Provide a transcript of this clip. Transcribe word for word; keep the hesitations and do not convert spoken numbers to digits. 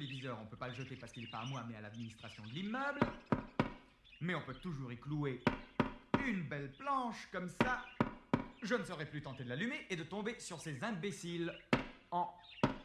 téléviseur, on peut pas le jeter parce qu'il n'est pas à moi, mais à l'administration de l'immeuble. Mais on peut toujours y clouer une belle planche, comme ça, je ne serai plus tenté de l'allumer et de tomber sur ces imbéciles en